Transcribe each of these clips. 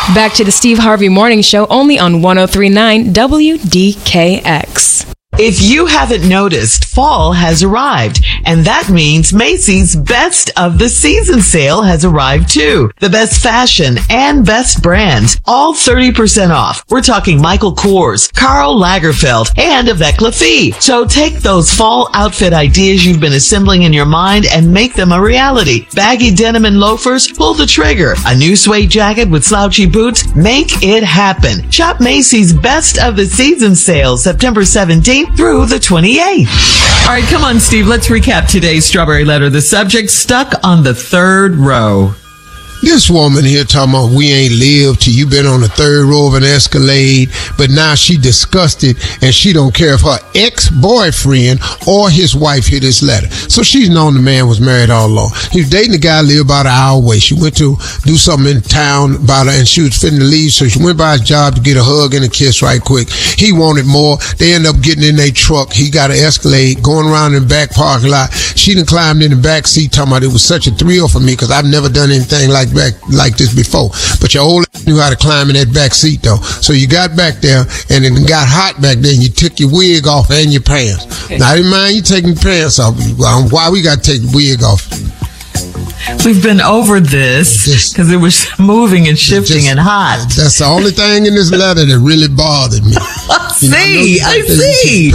Back to the Steve Harvey Morning Show, only on 103.9 WDKX. If you haven't noticed, fall has arrived, and that means Macy's Best of the Season sale has arrived too. The best fashion and best brands, all 30% off. We're talking Michael Kors, Karl Lagerfeld, and Avec La Fille. So take those fall outfit ideas you've been assembling in your mind and make them a reality. Baggy denim and loafers, pull the trigger. A new suede jacket with slouchy boots, make it happen. Shop Macy's Best of the Season sale, September 17th through the 28th. All right, come on, Steve. Let's recap today's Strawberry Letter. The subject, stuck on the third row. This woman here talking about we ain't lived till you been on the third row of an Escalade, but now she disgusted and she don't care if her ex-boyfriend or his wife hear this letter. So she's known the man was married all along. He was dating a guy lived about an hour away. She went to do something in town about her and she was fitting to leave, so she went by his job to get a hug and a kiss right quick. He wanted more. They ended up getting in their truck. He got an Escalade, going around in the back parking lot. She done climbed in the back seat talking about it was such a thrill for me because I've never done anything like this before. But your old knew how to climb in that back seat though. So you got back there and it got hot back there and you took your wig off and your pants. Okay. Now I didn't mind you taking your pants off. Why we got to take the wig off? We've been over this because it was moving and shifting and hot. That's the only thing in this letter that really bothered me. I see.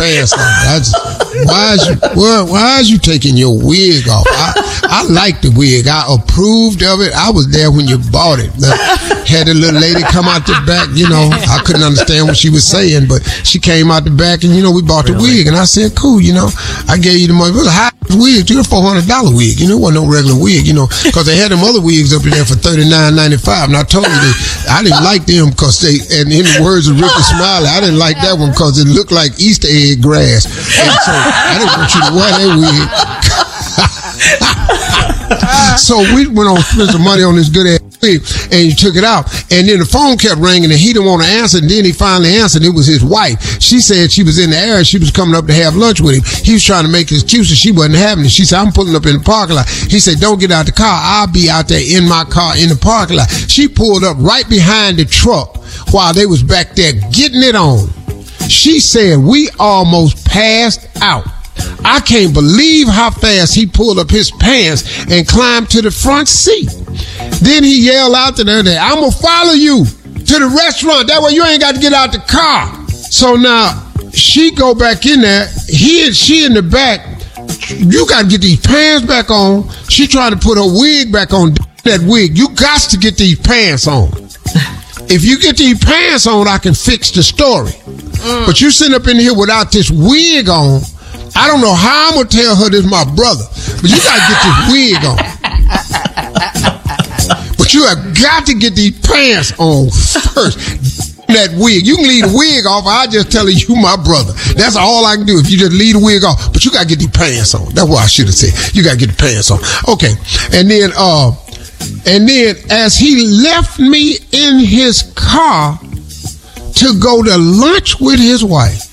Why is you taking your wig off? I like the wig. I approved of it. I was there when you bought it. Had a little lady come out the back. I couldn't understand what she was saying, but she came out the back and we bought the wig. And I said, cool, I gave you the money. It was a high wig, $400 wig. It wasn't no regular wig, because they had them other wigs up in there for $39.95. And I told you I didn't like them because and in the words of Ricky Smiley, I didn't like that one because it looked like Easter egg grass. And so I didn't want you to wear that wig. So we went on spend some money on this good ass wig, and he took it out. And then the phone kept ringing, and he didn't want to answer. And then he finally answered. It was his wife. She said she was in the area. She was coming up to have lunch with him. He was trying to make excuses. She wasn't having it. She said, "I'm pulling up in the parking lot." He said, "Don't get out the car. I'll be out there in my car in the parking lot." She pulled up right behind the truck while they was back there getting it on. She said, "We almost passed out. I can't believe how fast he pulled up his pants and climbed to the front seat." Then he yelled out to her, "I'm going to follow you to the restaurant. That way you ain't got to get out the car." So now she go back in there. She in the back. You got to get these pants back on. She trying to put her wig back on. That wig. You got to get these pants on. If you get these pants on, I can fix the story. But you sitting up in here without this wig on. I don't know how I'm going to tell her this is my brother, but you got to get this wig on. But you have got to get these pants on first. That wig. You can leave the wig off. I just tell her you my brother. That's all I can do if you just leave the wig off. But you got to get these pants on. That's what I should have said. You got to get the pants on. Okay. And then as he left me in his car to go to lunch with his wife,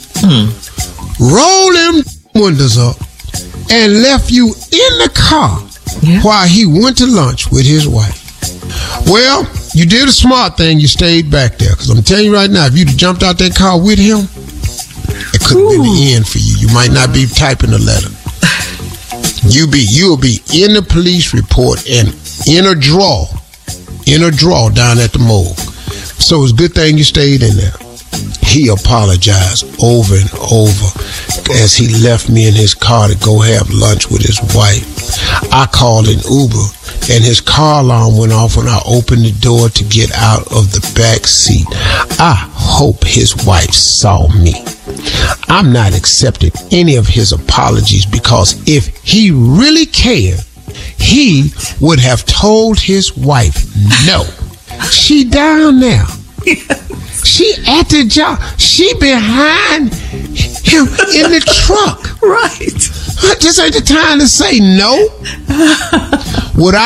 roll them windows up and left you in the car while he went to lunch with his wife. Well, you did a smart thing. You stayed back there. Because I'm telling you right now, if you'd have jumped out that car with him, it could have been the end for you. You might not be typing a letter. You'll be in the police report and in a drawer down at the morgue. So it's a good thing you stayed in there. He apologized over and over as he left me in his car to go have lunch with his wife. I called an Uber and his car alarm went off when I opened the door to get out of the back seat. I hope his wife saw me. I'm not accepting any of his apologies because if he really cared, he would have told his wife no. She down there. She at the job. She behind him in the truck. Right. This ain't the time to say no. Would I